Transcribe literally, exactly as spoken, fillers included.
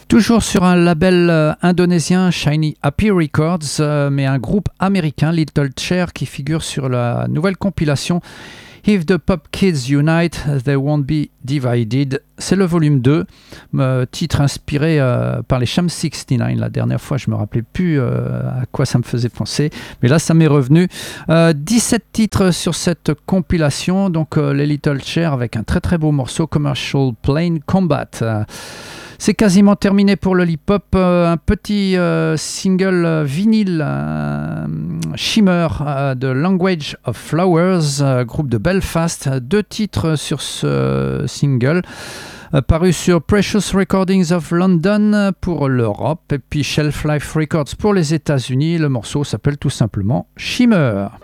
Toujours sur un label euh, indonésien, Shiny Happy Records, euh, mais un groupe américain, Little Chair, qui figure sur la nouvelle compilation If the Pop Kids Unite, They Won't Be Divided. C'est le volume deux, euh, titre inspiré euh, par les Sham soixante-neuf. La dernière fois, je ne me rappelais plus euh, à quoi ça me faisait penser, mais là, ça m'est revenu. Euh, dix-sept titres sur cette compilation, donc euh, les Little Chair avec un très très beau morceau, Commercial Plane Combat. Euh, C'est quasiment terminé pour le hip-hop. Euh, un petit euh, single euh, vinyle, euh, Shimmer, euh, de Language of Flowers, euh, groupe de Belfast. Deux titres sur ce single, euh, paru sur Precious Recordings of London pour l'Europe, et puis Shelf Life Records pour les États-Unis. Le morceau s'appelle tout simplement Shimmer.